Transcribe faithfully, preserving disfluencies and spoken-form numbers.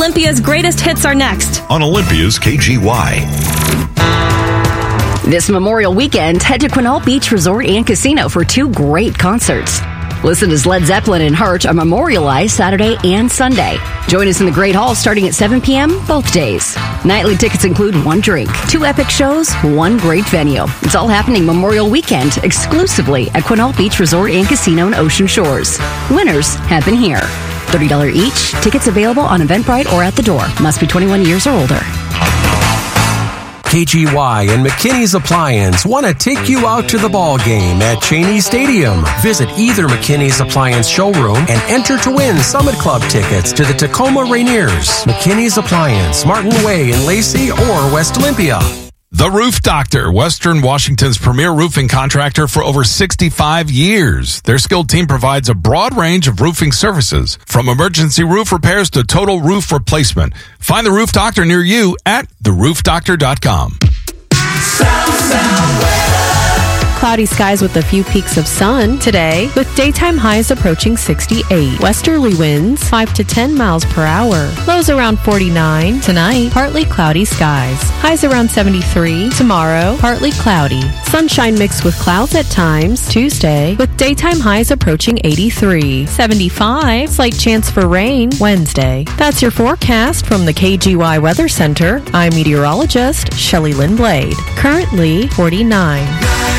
Olympia's greatest hits are next on Olympia's K G Y. This Memorial Weekend, head to Quinault Beach Resort and Casino for two great concerts. Listen as Led Zeppelin and Hurt are memorialized Saturday and Sunday. Join us in the Great Hall starting at seven p.m. both days. Nightly tickets include one drink, two epic shows, one great venue. It's all happening Memorial Weekend exclusively at Quinault Beach Resort and Casino in Ocean Shores. Winners happen here. thirty dollars each. Tickets available on Eventbrite or at the door. Must be twenty-one years or older. K G Y and McKinney's Appliance want to take you out to the ball game at Cheney Stadium. Visit either McKinney's Appliance showroom and enter to win Summit Club tickets to the Tacoma Rainiers. McKinney's Appliance, Martin Way in Lacey or West Olympia. The Roof Doctor, Western Washington's premier roofing contractor for over sixty-five years. Their skilled team provides a broad range of roofing services, from emergency roof repairs to total roof replacement. Find the Roof Doctor near you at the roof doctor dot com. Sound, sound, Cloudy skies with a few peaks of sun today, with daytime highs approaching sixty-eight. Westerly winds five to ten miles per hour. Lows around forty-nine. Tonight, partly cloudy skies. Highs around seventy-three. Tomorrow, partly cloudy. Sunshine mixed with clouds at times. Tuesday, with daytime highs approaching eighty-three. seventy-five. Slight chance for rain Wednesday. That's your forecast from the K G Y Weather Center. I'm meteorologist Shelley Lynn Blade. Currently forty-nine.